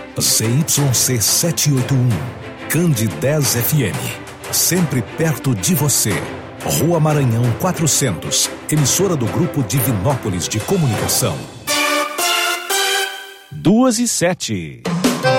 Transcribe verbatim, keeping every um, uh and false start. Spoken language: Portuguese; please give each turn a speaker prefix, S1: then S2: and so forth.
S1: Z Y C setecentos e oitenta e um, Cande dez F M. Sempre perto de você. Rua Maranhão quatrocentos, emissora do Grupo Divinópolis de Comunicação.
S2: Duas e sete.